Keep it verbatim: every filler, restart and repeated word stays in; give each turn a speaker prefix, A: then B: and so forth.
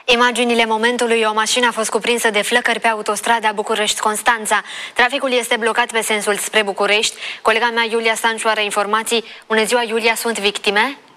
A: Imaginile momentului: o mașină a fost cuprinsă de flăcări pe autostrada București-Constanța. Traficul este blocat pe sensul spre București. Colega mea Iulia Sanciu are informații. Bună ziua, Iulia, sunt victime?